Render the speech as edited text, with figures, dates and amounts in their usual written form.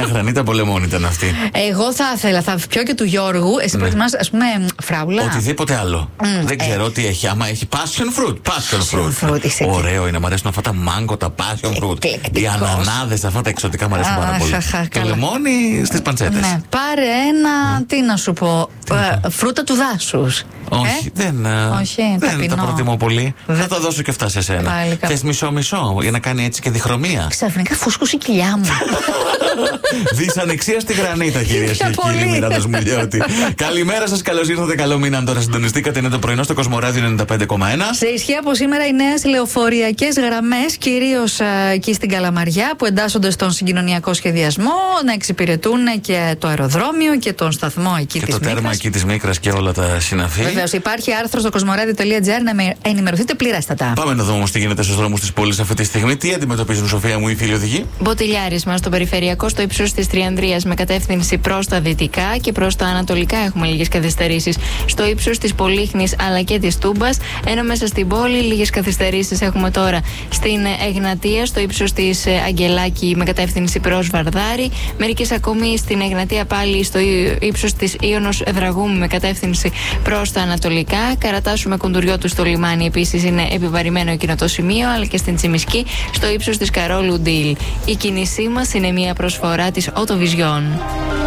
Μια γρανίτα πολεμών ήταν αυτή. Εγώ θα ήθελα, θα πιω και του Γιώργου. Εσύ προτιμάς, ας πούμε, φράουλα. Οτιδήποτε άλλο. Δεν ξέρω τι έχει. Άμα έχει passion fruit. Passion fruit. Ωραίο είναι. Μ' αρέσουν αυτά τα μάγκο, τα passion fruit. Οι ανανάδες, αυτά τα εξωτικά μου αρέσουν πάρα πολύ. Το λεμόνι στις παντσέτες. Ναι. Πάρε ένα, τι να σου πω, φρούτα του δάσους. Όχι, δεν τα προτιμώ πολύ. Θα τα δώσω και αυτά σε σένα. Θες μισό-μισό για να κάνει έτσι και διχρωμία. Ξαφνικά φούσκωσε η κοιλιά μου. Δυσανεξία στη γρανίτα, κυρίες και κύριοι. Μιράντας Μουλιώτη. Καλημέρα σας, καλώς ήρθατε. Καλό μήνα. Αν τώρα συντονιστήκατε, είναι το πρωινό στο Κοσμοράδιο 95,1. Σε ισχύ από σήμερα οι νέες λεωφορειακές γραμμές, κυρίως εκεί στην Καλαμαριά, που εντάσσονται στον συγκοινωνιακό σχεδιασμό, να εξυπηρετούν και το αεροδρόμιο και τον σταθμό εκεί της Μύκρας. Και το τέρμα εκεί της Μύκρας και όλα τα συναφή. Βεβαίως, υπάρχει άρθρο στο κοσμοράδιο.gr να ενημερωθείτε πληρέστατα. Πάμε να δούμε όμως τι γίνεται στους δρόμους της πόλης αυτή τη στιγμή. Τι αντιμετωπίζουν, Σοφία μου, οι φίλοι οδηγοί? Μποτιλιάρισμα στο περιφερειακό στο ύψος της Τριανδρίας με κατεύθυνση προς τα δυτικά και προς τα ανατολικά έχουμε λίγες καθυστερήσεις. Στο ύψος της Πολύχνης αλλά και της Τούμπας, ενώ μέσα στην πόλη λίγες καθυστερήσεις έχουμε τώρα στην Εγνατία, στο ύψος της Αγγελάκη με κατεύθυνση προς Βαρδάρη. Μερικές ακόμη στην Εγνατία πάλι στο ύψος της Ίωνος Δραγούμη με κατεύθυνση προς τα ανατολικά. Καρατάσου Κουντουριώτου στο λιμάνι επίσης είναι επιβαρημένο εκείνο το σημείο, αλλά και στην Τσιμισκή στο ύψος της Καρόλου Ντίλ. Η κίνησή μας είναι μια προσφορά της Autovision.